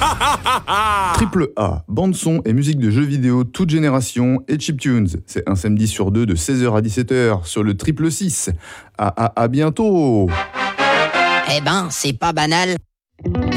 Triple A, bande son et musique de jeux vidéo toute génération et chiptunes. C'est un samedi sur deux de 16h à 17h sur le Triple 6. À bientôt. Eh ben, c'est pas banal.